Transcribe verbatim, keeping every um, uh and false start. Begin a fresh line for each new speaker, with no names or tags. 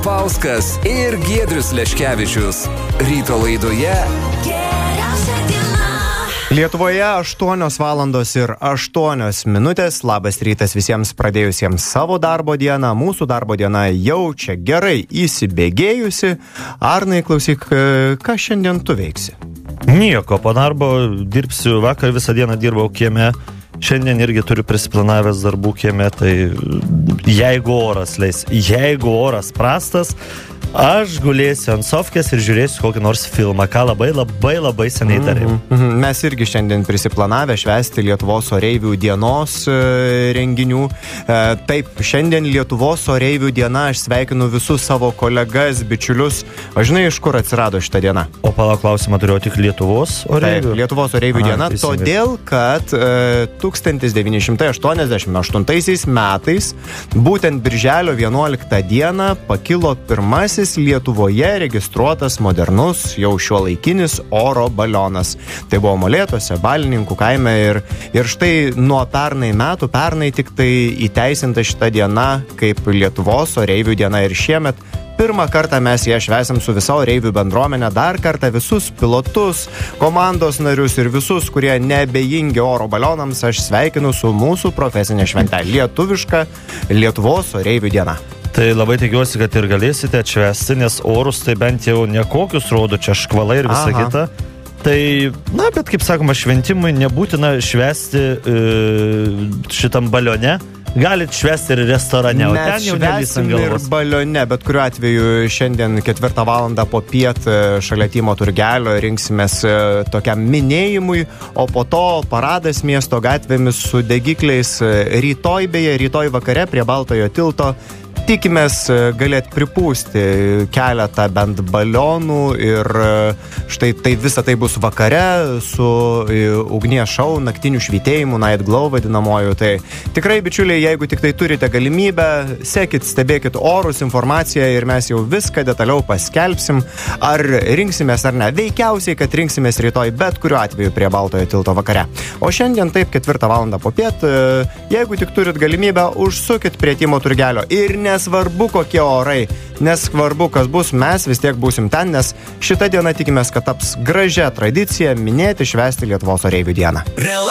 Fauskas ir Giedrius Leškevičius. Ryto laidoje Geriausia diena.
Lietuvoje aštuonios valandos ir aštuonios minutės. Labas rytas visiems pradėjusiems savo darbo dieną. Mūsų darbo diena jau čia gerai įsibėgėjusi. Arnai, klausyk, ką šiandien tu veiksi?
Nieko, po darbo dirbsiu. Vakar visą dieną dirbau kieme. Šiandien irgi turiu prisiplanavęs darbų kieme, tai jeigu oras leis, jeigu oras prastas, aš gulėsiu ant sofkės ir žiūrėsiu kokį nors filmą, ką labai, labai, labai seniai dariau.
Mm-hmm. Mes irgi šiandien prisiplanavę švęsti Lietuvos oreivių dienos e, renginių. E, taip, šiandien Lietuvos oreivių diena, aš sveikinu visus savo kolegas, bičiulius. O žinai, iš kur atsirado šitą dieną?
O palauk, klausimą turėjau tik Lietuvos oreivių?
Taip, Lietuvos oreivių diena,
Aha,
todėl, kad e, tūkstantis devyni šimtai aštuoniasdešimt aštuntaisiais metais, būtent birželio vienuoliktą dieną, pakilo pirmasis Lietuvoje registruotas modernus, jau šiuolaikinis oro balionas. Tai buvo Molėtuose, Balininkų kaime ir, ir štai nuo pernai metų, pernai tik tai įteisinta šita diena kaip Lietuvos oreivių diena ir šiemet pirmą kartą mes ją švęsim su visa oreivių bendruomenė, dar kartą visus pilotus, komandos narius ir visus, kurie neabejingi oro balionams, aš sveikinu su mūsų profesinė švente, lietuviška Lietuvos oreivių diena.
Tai labai tikiuosi, kad ir galėsite atšvęsti, nes orus tai bent jau nekokius rodo, čia škvalai ir visa
Aha.
kita. Tai, na, bet kaip sakoma, šventimui nebūtina švęsti e, šitam balione. Galit švęsti ir restorane, o ten jau nelysam galvos.
Ir balione, bet kuriuo atveju šiandien ketvirtą valandą po piet šalia Tymo turgelio rinksimės tokiam minėjimui, o po to paradas miesto gatvėmis su degikliais rytoj, beje, rytoj vakare prie Baltojo tilto. Tikimės galėt pripūsti keletą bent balionų ir štai tai visa tai bus vakare su ugnies šou, naktinių švytėjimų, night glow vadinamoju. Tai tikrai, bičiuliai, jeigu tik tai turite galimybę, sekit, stebėkit orus, informaciją ir mes jau viską detaliau paskelbsim, ar rinksimės ar ne. Veikiausiai, kad rinksimės rytoj bet kuriuo atveju prie Baltojo tilto vakare. O šiandien taip ketvirtą valandą po piet, jeigu tik turit galimybę, užsukit prie Tymo turgelio ir ne nesvarbu kokie orai, nesvarbu kas bus, mes vis tiek būsim ten, nes šitą dieną tikimės, kad taps gražia tradicija minėti, švęsti Lietuvos oreivių dieną.